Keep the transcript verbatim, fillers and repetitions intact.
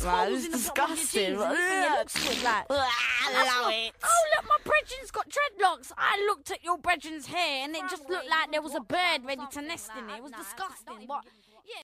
man. holes It's in the bottom of your disgusting. jeans and you think it looks good, like. I That's love what- it. Oh, look, my brethren's got dreadlocks. I looked at your brethren's hair and it just looked like there was a bird ready to nest in it. It was disgusting. What? Yeah.